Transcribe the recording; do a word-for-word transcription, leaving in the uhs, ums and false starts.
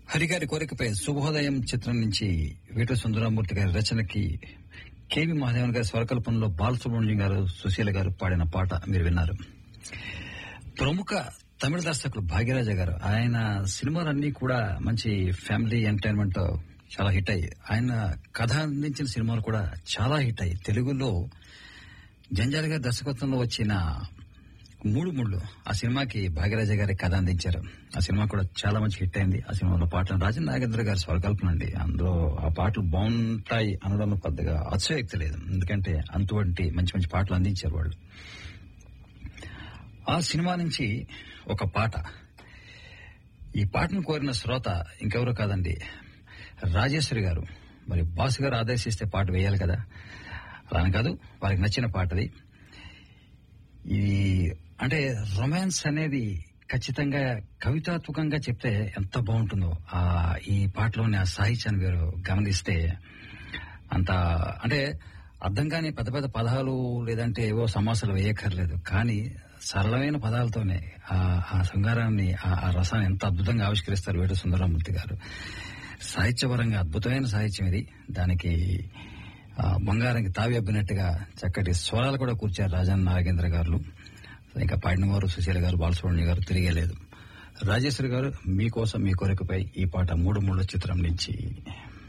హరిగారి కోరికపై శుభోదయం చిత్రం నుంచి వీట సుందరమూర్తి గారి రచనకి కేవి మహాదేవన్ గారి స్వరకల్పనలో బాలసుబ్రహ్మణ్యం గారు సుశీల గారు పాడిన పాట మీరు విన్నారు. ప్రముఖ తమిళ దర్శకులు భాగ్యరాజ గారు, ఆయన సినిమాలన్నీ కూడా మంచి ఫ్యామిలీ ఎంటర్టైన్మెంట్ చాలా హిట్ అయ్యాయి. ఆయన కథ అందించిన సినిమాలు కూడా చాలా హిట్ అయ్యాయి. తెలుగులో జంజాల గారి దర్శకత్వంలో వచ్చిన మూడు ముళ్ళు ఆ సినిమాకి భాగ్యరాజ గారి కథ అందించారు. ఆ సినిమా కూడా చాలా మంచి హిట్ అయింది. ఆ సినిమాలో పాటలు రాజన్ నాగేంద్ర గారి స్వరకల్పన అండి. అందులో ఆ పాటలు బాగుంటాయి అనడంలో పెద్దగా అతిశయోక్తి లేదు, ఎందుకంటే అటువంటి మంచి మంచి పాటలు అందించారు వాళ్ళు. ఆ సినిమా నుంచి ఒక పాట, ఈ పాటను కోరిన శ్రోత ఇంకెవరో కాదండి, రాజేశ్వరి గారు. మరి బాస్ గారు ఆదేశిస్తే పాట వేయాలి కదా, అలానే కాదు, వారికి నచ్చిన పాటది. ఈ అంటే రొమాన్స్ అనేది ఖచ్చితంగా కవితాత్మకంగా చెప్తే ఎంత బాగుంటుందో ఆ ఈ పాటలోని ఆ సాహిత్యాన్ని మీరు గమనిస్తే అంత అంటే అర్థం కాని పెద్ద పెద్ద పదాలు లేదంటే ఏవో సమాసాలు వేయక్కర్లేదు, కానీ సరళమైన పదాలతోనే ఆ శృంగారాన్ని ఆ రసాన్ని ఎంత అద్భుతంగా ఆవిష్కరిస్తారు వీట సుందరమూర్తి గారు. సాహిత్యపరంగా అద్భుతమైన సాహిత్యం ఇది. దానికి బంగారానికి తావి అబ్బినట్టుగా చక్కటి స్వరాలు కూడా కూర్చారు రాజన్ నాగేంద్ర గారు. ఇంకా పాడిన వారు సుశీల గారు, బాలసుబ్రహ్మణ్యం గారు తిరిగేలేదు. రాజేశ్వరి గారు, మీకోసం మీ కోరికపై ఈ పాట మూడు మూడు చిత్రం నుంచి.